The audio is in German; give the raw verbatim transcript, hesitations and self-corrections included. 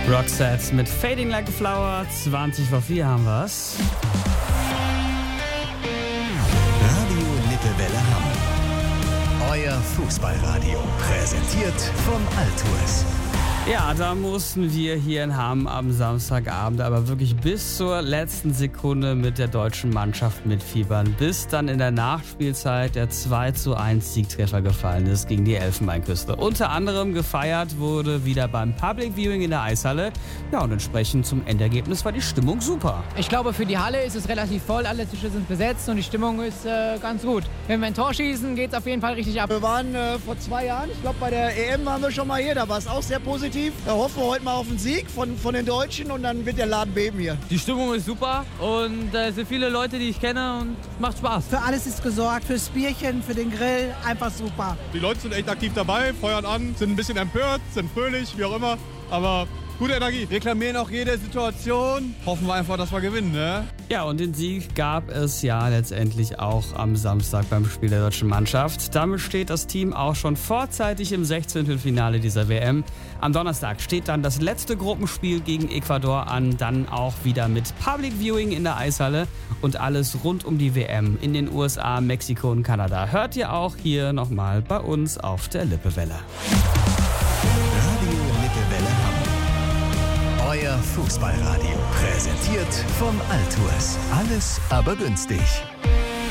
Roxette mit Fading Like a Flower. zwanzig vor vier haben wir's. Radio Lippewelle Hamm. Euer Fußballradio. Präsentiert von Altours. Ja, da mussten wir hier in Hamm am Samstagabend aber wirklich bis zur letzten Sekunde mit der deutschen Mannschaft mitfiebern, bis dann in der Nachspielzeit der zwei zu eins Siegtreffer gefallen ist gegen die Elfenbeinküste. Unter anderem gefeiert wurde wieder beim Public Viewing in der Eishalle. Ja, und entsprechend zum Endergebnis war die Stimmung super. Ich glaube, für die Halle ist es relativ voll, alle Tische sind besetzt und die Stimmung ist äh, ganz gut. Wenn wir ein Tor schießen, geht es auf jeden Fall richtig ab. Wir waren äh, vor zwei Jahren, ich glaube bei der E M waren wir schon mal hier, da war es auch sehr positiv. Da hoffen wir heute mal auf einen Sieg von, von den Deutschen und dann wird der Laden beben hier. Die Stimmung ist super und äh, es sind viele Leute, die ich kenne und es macht Spaß. Für alles ist gesorgt, fürs Bierchen, für den Grill, einfach super. Die Leute sind echt aktiv dabei, feuern an, sind ein bisschen empört, sind fröhlich, wie auch immer, aber gute Energie. Reklamieren auch jede Situation. Hoffen wir einfach, dass wir gewinnen, ne? Ja, und den Sieg gab es ja letztendlich auch am Samstag beim Spiel der deutschen Mannschaft. Damit steht das Team auch schon vorzeitig im Sechzehntelfinale dieser W M. Am Donnerstag steht dann das letzte Gruppenspiel gegen Ecuador an, dann auch wieder mit Public Viewing in der Eishalle und alles rund um die W M in den U S A, Mexiko und Kanada. Hört ihr auch hier nochmal bei uns auf der Lippewelle. Radio Lippewelle Hamm. Euer Fußballradio. Präsentiert von Altours. Alles aber günstig.